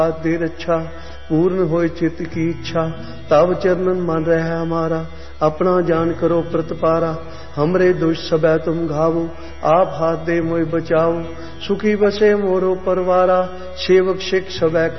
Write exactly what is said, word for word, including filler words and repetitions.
दे रक्षा, पूर्ण होए चित्त की इच्छा, तब चरणन मन रहे हमारा, अपना जान करो प्रतिपारा, हमरे दुष्ट सबै तुम घावो, आप हाथ दे मोय बचाओ, सुखी बसे मोरो परवारा, सेवक सिख सबै